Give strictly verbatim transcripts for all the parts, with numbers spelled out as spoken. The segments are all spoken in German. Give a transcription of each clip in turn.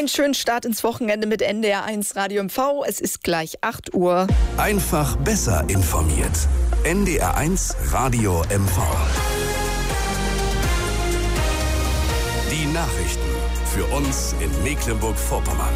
Einen schönen Start ins Wochenende mit N D R eins Radio M V. Es ist gleich acht Uhr. Einfach besser informiert. N D R eins Radio M V. Die Nachrichten für uns in Mecklenburg-Vorpommern.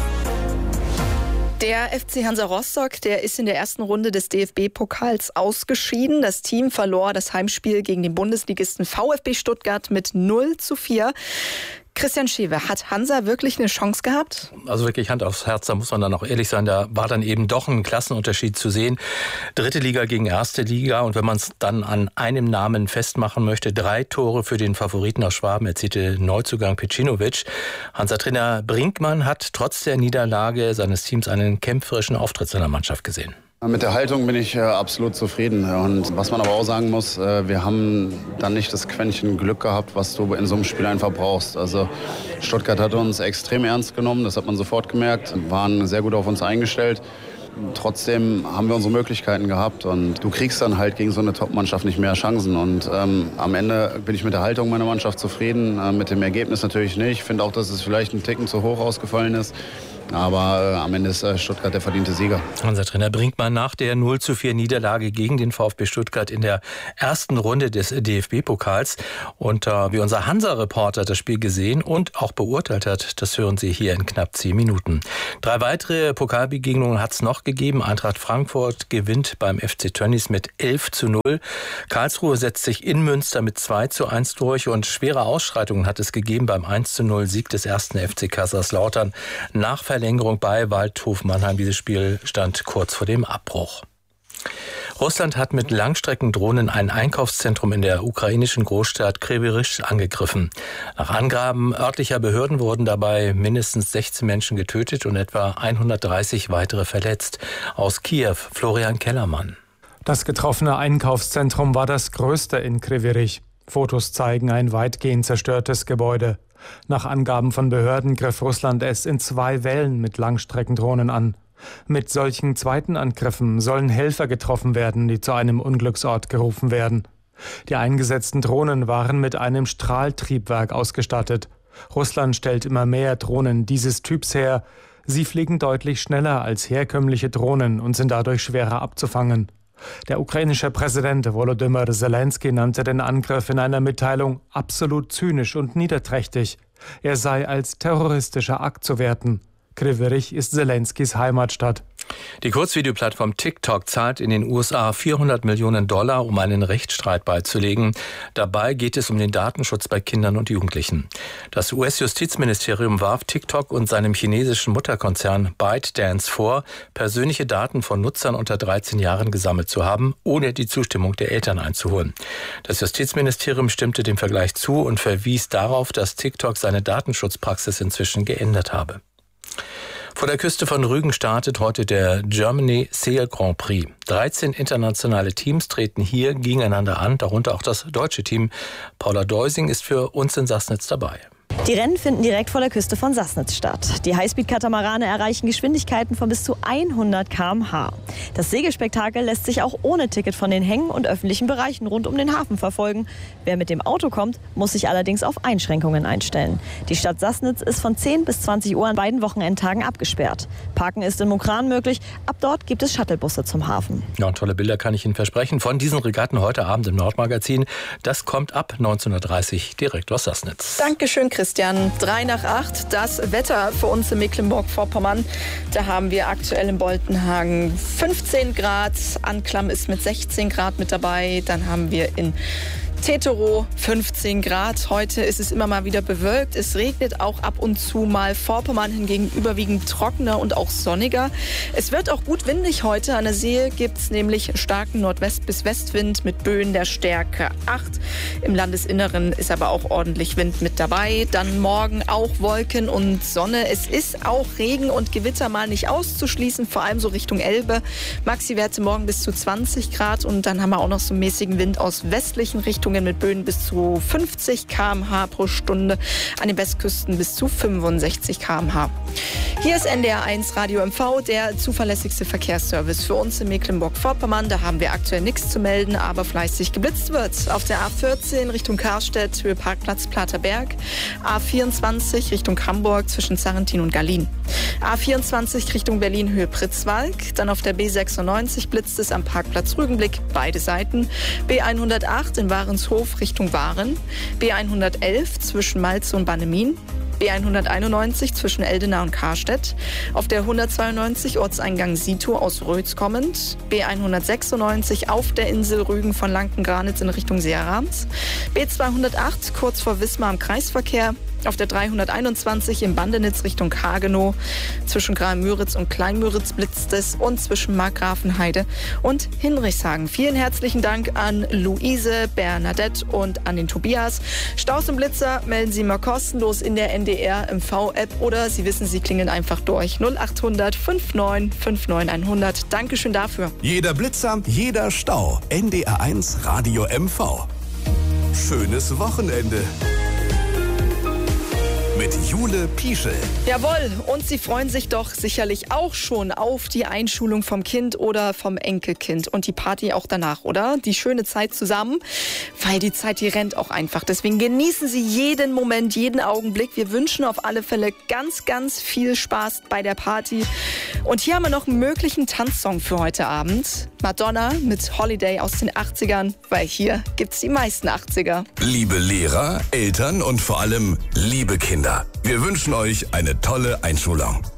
Der F C Hansa Rostock, der ist in der ersten Runde des D F B-Pokals ausgeschieden. Das Team verlor das Heimspiel gegen den Bundesligisten VfB Stuttgart mit null zu vier. Christian Schewe, hat Hansa wirklich eine Chance gehabt? Also wirklich Hand aufs Herz, da muss man dann auch ehrlich sein, da war dann eben doch ein Klassenunterschied zu sehen. Dritte Liga gegen erste Liga, und wenn man es dann an einem Namen festmachen möchte, drei Tore für den Favoriten aus Schwaben erzielte Neuzugang Pecinovic. Hansa-Trainer Brinkmann hat trotz der Niederlage seines Teams einen kämpferischen Auftritt seiner Mannschaft gesehen. Mit der Haltung bin ich äh, absolut zufrieden. Und was man aber auch sagen muss, äh, wir haben dann nicht das Quäntchen Glück gehabt, was du in so einem Spiel einfach brauchst. Also Stuttgart hat uns extrem ernst genommen, das hat man sofort gemerkt, waren sehr gut auf uns eingestellt. Trotzdem haben wir unsere Möglichkeiten gehabt, und du kriegst dann halt gegen so eine Top-Mannschaft nicht mehr Chancen. Und ähm, am Ende bin ich mit der Haltung meiner Mannschaft zufrieden, äh, mit dem Ergebnis natürlich nicht. Ich finde auch, dass es vielleicht ein Ticken zu hoch ausgefallen ist. Aber äh, am Ende ist äh, Stuttgart der verdiente Sieger. Unser Trainer Brinkmann nach der null zu vier Niederlage gegen den VfB Stuttgart in der ersten Runde des D F B-Pokals. Und äh, wie unser Hansa-Reporter das Spiel gesehen und auch beurteilt hat, das hören Sie hier in knapp zehn Minuten. Drei weitere Pokalbegegnungen hat es noch gegeben. Eintracht Frankfurt gewinnt beim F C Tönnies mit elf zu null. Karlsruhe setzt sich in Münster mit zwei zu eins durch. Und schwere Ausschreitungen hat es gegeben beim eins zu null Sieg des ersten F C Kaiserslautern nach Verlängerung bei Waldhof Mannheim. Dieses Spiel stand kurz vor dem Abbruch. Russland hat mit Langstreckendrohnen ein Einkaufszentrum in der ukrainischen Großstadt Krivirysch angegriffen. Nach Angaben örtlicher Behörden wurden dabei mindestens sechzehn Menschen getötet und etwa hundertdreißig weitere verletzt. Aus Kiew, Florian Kellermann. Das getroffene Einkaufszentrum war das größte in Krivirysch. Fotos zeigen ein weitgehend zerstörtes Gebäude. Nach Angaben von Behörden griff Russland es in zwei Wellen mit Langstreckendrohnen an. Mit solchen zweiten Angriffen sollen Helfer getroffen werden, die zu einem Unglücksort gerufen werden. Die eingesetzten Drohnen waren mit einem Strahltriebwerk ausgestattet. Russland stellt immer mehr Drohnen dieses Typs her. Sie fliegen deutlich schneller als herkömmliche Drohnen und sind dadurch schwerer abzufangen. Der ukrainische Präsident Volodymyr Zelensky nannte den Angriff in einer Mitteilung absolut zynisch und niederträchtig. Er sei als terroristischer Akt zu werten. Krivirysch ist Zelenskys Heimatstadt. Die Kurzvideoplattform TikTok zahlt in den U S A vierhundert Millionen Dollar, um einen Rechtsstreit beizulegen. Dabei geht es um den Datenschutz bei Kindern und Jugendlichen. Das U S-Justizministerium warf TikTok und seinem chinesischen Mutterkonzern ByteDance vor, persönliche Daten von Nutzern unter dreizehn Jahren gesammelt zu haben, ohne die Zustimmung der Eltern einzuholen. Das Justizministerium stimmte dem Vergleich zu und verwies darauf, dass TikTok seine Datenschutzpraxis inzwischen geändert habe. Vor der Küste von Rügen startet heute der Germany Sail Grand Prix. dreizehn internationale Teams treten hier gegeneinander an, darunter auch das deutsche Team. Paula Deusing ist für uns in Sassnitz dabei. Die Rennen finden direkt vor der Küste von Sassnitz statt. Die Highspeed-Katamarane erreichen Geschwindigkeiten von bis zu hundert Kilometer pro Stunde. Das Segelspektakel lässt sich auch ohne Ticket von den Hängen und öffentlichen Bereichen rund um den Hafen verfolgen. Wer mit dem Auto kommt, muss sich allerdings auf Einschränkungen einstellen. Die Stadt Sassnitz ist von zehn bis zwanzig Uhr an beiden Wochenendtagen abgesperrt. Parken ist in Mukran möglich. Ab dort gibt es Shuttlebusse zum Hafen. Ja, und tolle Bilder kann ich Ihnen versprechen von diesen Regatten heute Abend im Nordmagazin. Das kommt ab neunzehn Uhr dreißig direkt aus Sassnitz. Dankeschön, Christian. Drei nach acht, das Wetter für uns in Mecklenburg-Vorpommern. Da haben wir aktuell in Boltenhagen fünfzehn Grad. Anklam ist mit sechzehn Grad mit dabei. Dann haben wir in Teterow fünfzehn Grad. Heute ist es immer mal wieder bewölkt. Es regnet auch ab und zu mal. Vorpommern hingegen überwiegend trockener und auch sonniger. Es wird auch gut windig heute. An der See gibt es nämlich starken Nordwest- bis Westwind mit Böen der Stärke acht. Im Landesinneren ist aber auch ordentlich Wind mit dabei. Dann morgen auch Wolken und Sonne. Es ist auch Regen und Gewitter mal nicht auszuschließen, vor allem so Richtung Elbe. Maxi-Werte morgen bis zu zwanzig Grad und dann haben wir auch noch so einen mäßigen Wind aus westlichen Richtungen mit Böen bis zu fünfzig Kilometer pro Stunde pro Stunde, an den Westküsten bis zu fünfundsechzig Kilometer pro Stunde. Hier ist N D R eins Radio M V, der zuverlässigste Verkehrsservice für uns in Mecklenburg-Vorpommern. Da haben wir aktuell nichts zu melden, aber fleißig geblitzt wird. Auf der A vierzehn Richtung Karstedt, Höhe Parkplatz Platerberg. A vierundzwanzig Richtung Hamburg zwischen Sarrentin und Gallien. A vierundzwanzig Richtung Berlin, Höhe Pritzwalk. Dann auf der B sechsundneunzig blitzt es am Parkplatz Rügenblick, beide Seiten. B hundertacht in Warenshof Richtung Waren. B hundertelf zwischen Malze und Bannemin. B hunderteinundneunzig zwischen Eldena und Karstedt. Auf der hundertzweiundneunzig Ortseingang Sito aus Rötz kommend. B hundertsechsundneunzig auf der Insel Rügen von Lanken-Granitz in Richtung Seerams. B zweihundertacht kurz vor Wismar am Kreisverkehr. Auf der dreihunderteinundzwanzig im Bandenitz Richtung Hagenow. Zwischen Graal-Müritz und Klein-Müritz blitzt es und zwischen Markgrafenheide und Hinrichshagen. Vielen herzlichen Dank an Luise, Bernadette und an den Tobias. Staus und Blitzer melden Sie mal kostenlos in der N D R M V-App oder Sie wissen, Sie klingeln einfach durch. null achthundert neunundfünfzig neunundfünfzig hundert. Dankeschön dafür. Jeder Blitzer, jeder Stau. N D R eins Radio M V. Schönes Wochenende. Mit Jule Pieschel. Jawohl, und Sie freuen sich doch sicherlich auch schon auf die Einschulung vom Kind oder vom Enkelkind und die Party auch danach, oder? Die schöne Zeit zusammen, weil die Zeit, die rennt auch einfach. Deswegen genießen Sie jeden Moment, jeden Augenblick. Wir wünschen auf alle Fälle ganz, ganz viel Spaß bei der Party. Und hier haben wir noch einen möglichen Tanzsong für heute Abend. Madonna mit Holiday aus den achtzigern, weil hier gibt's die meisten achtziger. Liebe Lehrer, Eltern und vor allem liebe Kinder. Wir wünschen euch eine tolle Einschulung.